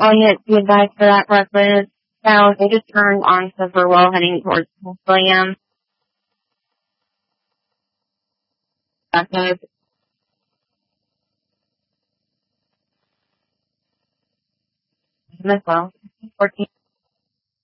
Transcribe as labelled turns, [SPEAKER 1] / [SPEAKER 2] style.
[SPEAKER 1] all you had to advise for that was, so they just turned on Silverwell heading towards William. As well. 14.